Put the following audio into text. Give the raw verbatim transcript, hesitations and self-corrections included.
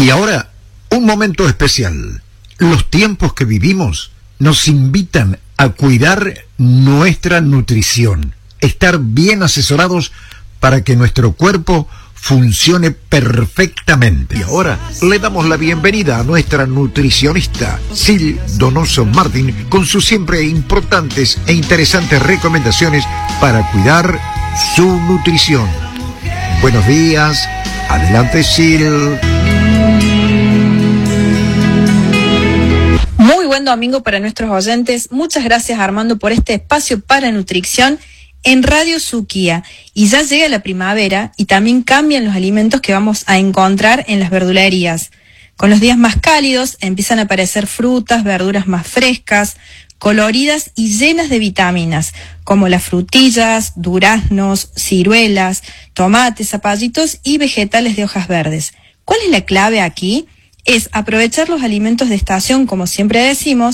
Y ahora, un momento especial. Los tiempos que vivimos nos invitan a cuidar nuestra nutrición, estar bien asesorados para que nuestro cuerpo funcione perfectamente. Y ahora le damos la bienvenida a nuestra nutricionista, Sil Donoso Martín, con sus siempre importantes e interesantes recomendaciones para cuidar su nutrición. Buenos días, adelante Sil. Muy buen domingo para nuestros oyentes. Muchas gracias, Armando, por este espacio para nutrición en Radio Suquía. Y ya llega la primavera y también cambian los alimentos que vamos a encontrar en las verdulerías. Con los días más cálidos empiezan a aparecer frutas, verduras más frescas, coloridas y llenas de vitaminas, como las frutillas, duraznos, ciruelas, tomates, zapallitos y vegetales de hojas verdes. ¿Cuál es la clave aquí? Es aprovechar los alimentos de estación, como siempre decimos,